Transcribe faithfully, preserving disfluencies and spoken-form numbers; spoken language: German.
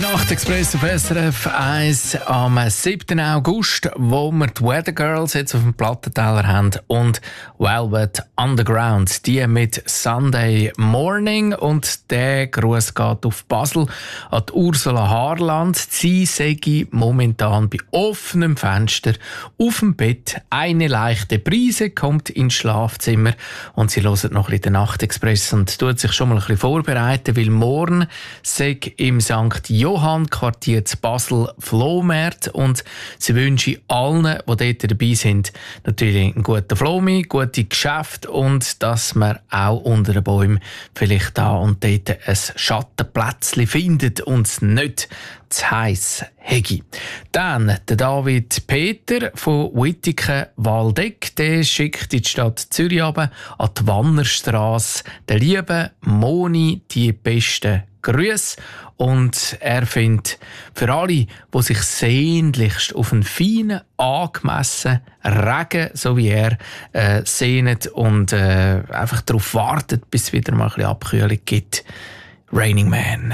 Der Nachtexpress auf S R F eins am siebten August, wo wir die Weather Girls jetzt auf dem Plattenteller haben und Velvet Underground, die mit Sunday Morning. Und der Gruß geht auf Basel an die Ursula Harland. Sie sei momentan bei offenem Fenster auf dem Bett. Eine leichte Brise kommt ins Schlafzimmer und sie hört noch ein bisschen den Nachtexpress und tut sich schon mal ein bisschen vorbereiten, weil morgen sei im Sankt Johann Quartier zu Basel Flohmarkt und sie wünsche allen, die dort dabei sind, natürlich einen guten Flohmi, gute Geschäfte und dass man auch unter den Bäumen vielleicht da und dort ein Schattenplätzchen findet und es nicht zu heiss hegi. Dann der David Peter von Wittigen-Waldeck, der schickt in die Stadt Zürich runter, an die Wannerstrasse der lieben Moni die besten Grüße. Und er findet, für alle, die sich sehnlichst auf einen feinen, angemessenen Regen, so wie er, äh, sehnen und äh, einfach darauf wartet, bis es wieder mal ein bisschen Abkühlung gibt, Raining Man.